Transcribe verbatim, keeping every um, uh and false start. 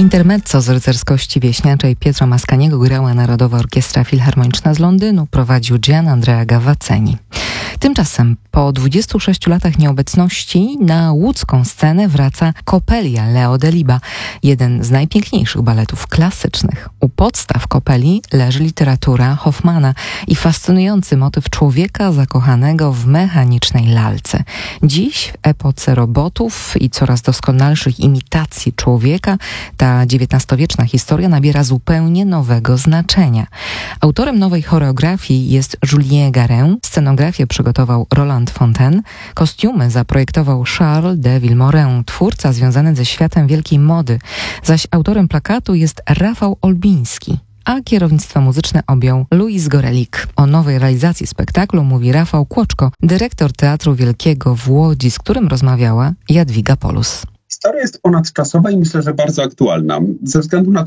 Intermezzo z rycerskości wieśniaczej Pietro Mascagniego grała Narodowa Orkiestra Filharmoniczna z Londynu, prowadził Gian Andrea Gavazzeni. Tymczasem po dwudziestu sześciu latach nieobecności na łódzką scenę wraca Coppelia Leo Delibes, jeden z najpiękniejszych baletów klasycznych. U podstaw Coppelii leży literatura Hoffmana i fascynujący motyw człowieka zakochanego w mechanicznej lalce. Dziś w epoce robotów i coraz doskonalszych imitacji człowieka ta dziewiętnastowieczna historia nabiera zupełnie nowego znaczenia. Autorem nowej choreografii jest Julien Garin, scenografię przygotował Roland Fontaine, kostiumy zaprojektował Charles de Vilmorin, twórca związany ze światem wielkiej mody, zaś autorem plakatu jest Rafał Olbiński, a kierownictwo muzyczne objął Louis Gorelik. O nowej realizacji spektaklu mówi Rafał Kłoczko, dyrektor Teatru Wielkiego w Łodzi, z którym rozmawiała Jadwiga Polus. Historia jest ponadczasowa i myślę, że bardzo aktualna, ze względu na